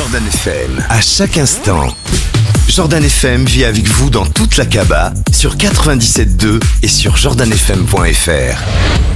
Jordan FM. À chaque instant, Jordan FM vit avec vous dans toute la Kaaba, sur 97.2 et sur jordanfm.fr.